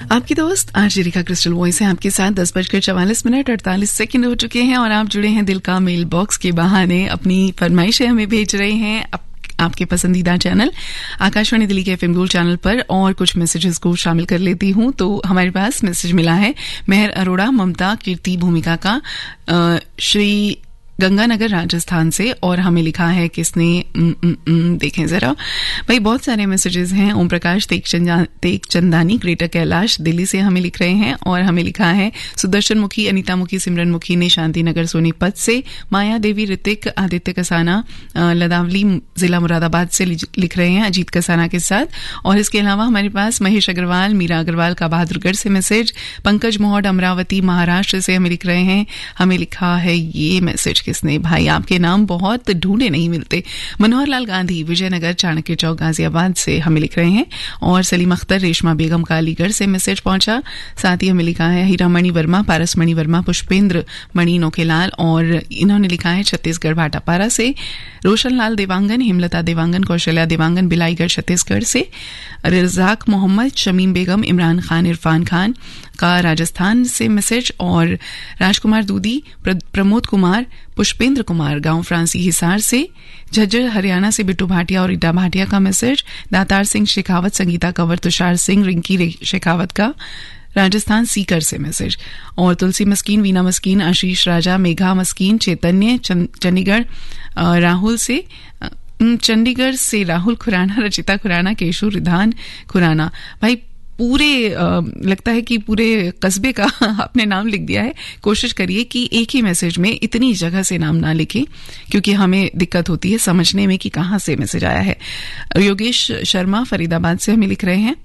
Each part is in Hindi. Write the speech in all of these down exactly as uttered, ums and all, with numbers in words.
आपकी दोस्त आरजे रेखा क्रिस्टल वॉइस है आपके साथ। दस बजकर चवालीस मिनट अड़तालीस सेकंड हो चुके हैं और आप जुड़े हैं दिल का मेल बॉक्स के बहाने। अपनी फरमाइशें हमें भेज रहे हैं आप, आपके पसंदीदा चैनल आकाशवाणी दिल्ली के एफएम गोल्ड चैनल पर। और कुछ मैसेजेस को शामिल कर लेती हूँ। तो हमारे पास मैसेज मिला है मेहर अरोड़ा, ममता, कीर्ति, भूमिका का आ, श्री गंगानगर राजस्थान से। और हमें लिखा है किसने, उम, उम, उम, देखें जरा भाई, बहुत सारे मैसेजेस हैं। ओम प्रकाश तेग चंदानी ग्रेटर कैलाश दिल्ली से हमें लिख रहे हैं। और हमें लिखा है सुदर्शन मुखी, अनीता मुखी, सिमरन मुखी ने शांति नगर सोनीपत से। माया देवी, ऋतिक, आदित्य कसाना लदावली जिला मुरादाबाद से लिख रहे हैं अजीत कसाना के साथ। और इसके अलावा हमारे पास महेश अग्रवाल, मीरा अग्रवाल का बहादुरगढ़ से मैसेज। पंकज मोहड अमरावती महाराष्ट्र से हमें लिख रहे हैं। हमें लिखा है ये मैसेज किसने, भाई आपके नाम बहुत ढूंढे नहीं मिलते। मनोहर लाल गांधी विजयनगर चाणक्य चौक गाजियाबाद से हमें लिख रहे हैं। और सलीम अख्तर, रेशमा बेगम का अलीगढ़ से मैसेज पहुंचा। साथ ही हमें लिखा है हीरामणि वर्मा, पारसमणि वर्मा, पुष्पेंद्र मणि नोकेलाल। और इन्होंने लिखा है छत्तीसगढ़ भाटापारा से। रोशन लाल देवांगन, हेमलता देवांगन, कौशल्या देवांगन बिलाईगढ़ छत्तीसगढ़ से। रजाक मोहम्मद, शमीम बेगम, इमरान खान, इरफान खान का राजस्थान से मैसेज। और राजकुमार दूधी, प्रमोद कुमार, पुष्पेंद्र कुमार गांव फ्रांसी हिसार से। झज्जर हरियाणा से बिट्टू भाटिया और इड्डा भाटिया का मैसेज। दातार सिंह शेखावत, संगीता कंवर, तुषार सिंह, रिंकी शेखावत का राजस्थान सीकर से मैसेज। और तुलसी मस्कीन, वीना मस्कीन, आशीष राजा, मेघा मस्कीन, चैतन्य चंडीगढ़ राहुल से चंडीगढ़ से राहुल खुराना, रचिता खुराना, केशु रिधान खुराना। भाई पूरे आ, लगता है कि पूरे कस्बे का आपने नाम लिख दिया है। कोशिश करिए कि एक ही मैसेज में इतनी जगह से नाम ना लिखें, क्योंकि हमें दिक्कत होती है समझने में कि कहाँ से मैसेज आया है। योगेश शर्मा फरीदाबाद से हमें लिख रहे हैं।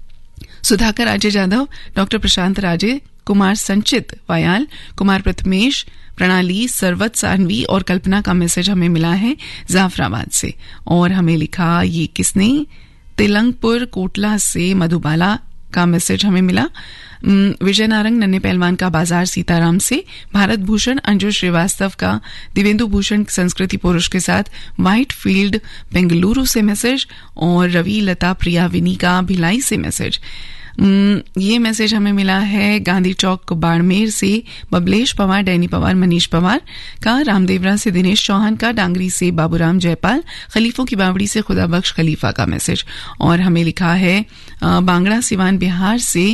सुधाकर राजे जाधव, डॉक्टर प्रशांत राजे, कुमार संचित वायाल, कुमार प्रथमेश, प्रणाली, सरवत सानवी और कल्पना का मैसेज हमें मिला है जाफराबाद से। और हमें लिखा ये किसने, तिलंगपुर कोटला से मधुबाला का मैसेज हमें मिला। विजय नारंग, नन्हे पहलवान का बाजार सीताराम से। भारत भूषण, अंजू श्रीवास्तव का दिवेंदु भूषण संस्कृति पुरुष के साथ व्हाइट फील्ड बेंगलुरु से मैसेज। और रवि लता प्रिया विनी का भिलाई से मैसेज। ये मैसेज हमें मिला है गांधी चौक बाड़मेर से। बबलेश पवार, डैनी पवार, मनीष पवार का रामदेवरा से। दिनेश चौहान का डांगरी से। बाबूराम जयपाल, खलीफों की बावड़ी से खुदा बख्श खलीफा का मैसेज। और हमें लिखा है बांगड़ा सिवान बिहार से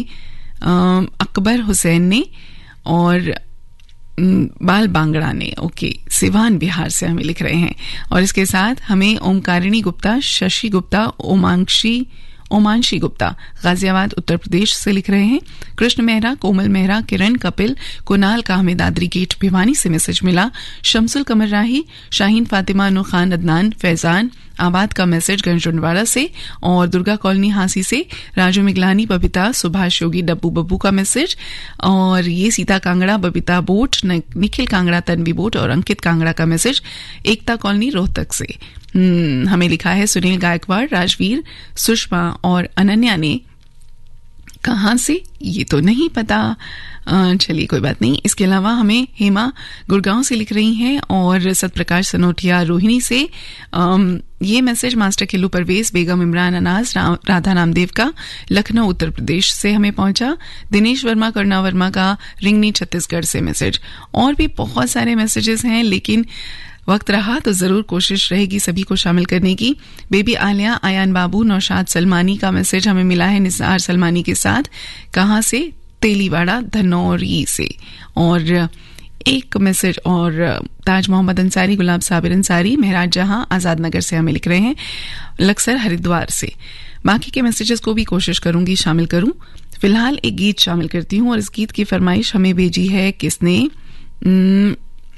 अकबर हुसैन ने और बाल बांगड़ा ने, ओके, सिवान बिहार से हमें लिख रहे हैं। और इसके साथ हमें ओमकारिणी गुप्ता, शशि गुप्ता, ओमांशी ओमांशी गुप्ता गाजियाबाद उत्तर प्रदेश से लिख रहे हैं। कृष्ण मेहरा, कोमल मेहरा, किरण, कपिल, कुनाल का हमें दादरी गेट भिवानी से मैसेज मिला। शमसुल कमर राही, शाहीन फातिमा, अनु खान, अदनान, फैजान आबाद का मैसेज गंजनवाड़ा से। और दुर्गा कॉलोनी हांसी से राजू मिगलानी, बबीता, सुभाष योगी, डब्बू बब्बू का मैसेज। और ये सीता कांगड़ा, बबीता बोट, निखिल कांगड़ा, तन्वी बोट और अंकित कांगड़ा का मैसेज एकता कॉलोनी रोहतक से। हमें लिखा है सुनील गायकवाड़, राजवीर, सुषमा और अनन्या ने कहाँ से, ये तो नहीं पता, चलिए कोई बात नहीं। इसके अलावा हमें हेमा गुड़गांव से लिख रही हैं। और सतप्रकाश सनोटिया रोहिणी से। ये मैसेज मास्टर खिल्लू परवेज, बेगम इमरान अनाज, राधा नामदेव का लखनऊ उत्तर प्रदेश से हमें पहुंचा। दिनेश वर्मा, करुणा वर्मा का रिंगनी छत्तीसगढ़ से मैसेज। और भी बहुत सारे मैसेजेस हैं, लेकिन वक्त रहा तो जरूर कोशिश रहेगी सभी को शामिल करने की। बेबी आलिया, आयान बाबू, नौशाद सलमानी का मैसेज हमें मिला है निसार सलमानी के साथ। कहाँ से, तेलीवाड़ा धनौरी से। और एक मैसेज और ताज मोहम्मद अंसारी, गुलाब साबिर अंसारी, महराज जहां आजाद नगर से हमें लिख रहे हैं, लक्सर हरिद्वार से। बाकी के मैसेजेस को भी कोशिश करूंगी शामिल करूं। फिलहाल एक गीत शामिल करती हूं। और इस गीत की फरमाइश हमें भेजी है किसने, न,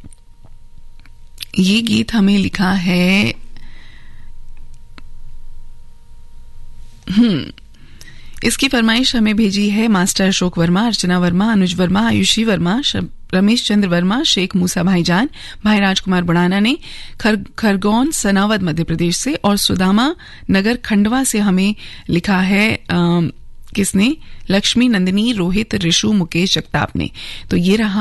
ये गीत हमें लिखा है हम्म इसकी फरमाइश हमें भेजी है मास्टर अशोक वर्मा, अर्चना वर्मा, अनुज वर्मा, आयुषी वर्मा, रमेश चंद्र वर्मा, शेख मूसा भाईजान, भाई राजकुमार बुढ़ाना ने खर, खरगोन सनावद मध्य प्रदेश से। और सुदामा नगर खंडवा से हमें लिखा है आ, किसने, लक्ष्मी नंदिनी, रोहित, ऋषु, मुकेश जगताप ने। तो ये रहा